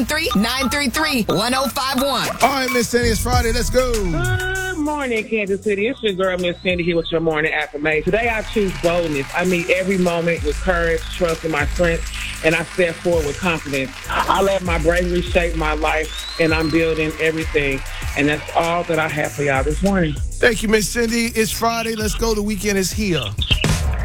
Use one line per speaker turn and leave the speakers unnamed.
613-933-1051.
All right, Miss Cindy, it's Friday. Let's go.
Good morning, Kansas City. It's your girl, Miss Cindy, here with your morning affirmation. Today, I choose boldness. I meet every moment with courage, trust, and my strength, and I step forward with confidence. I let my bravery shape my life, and I'm building everything. And that's all that I have for y'all this morning.
Thank you, Miss Cindy. It's Friday. Let's go. The weekend is here.